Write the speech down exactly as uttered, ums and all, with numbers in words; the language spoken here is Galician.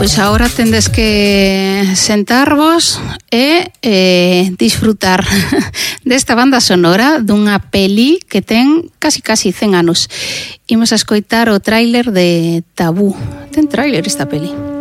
pois agora tendes que sentarvos e eh, disfrutar desta banda sonora dunha peli que ten casi casi cen anos. Imos a escoitar o tráiler de Tabú. Ten tráiler esta peli.